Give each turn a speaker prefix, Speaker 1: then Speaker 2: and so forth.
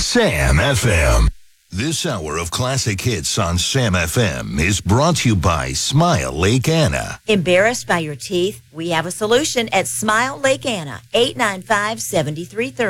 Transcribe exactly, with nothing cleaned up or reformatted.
Speaker 1: Sam F M. This hour of classic hits on Sam F M is brought to you by Smile Lake Anna.
Speaker 2: Embarrassed by your teeth? We have a solution at Smile Lake Anna, eight nine five, seven three three zero.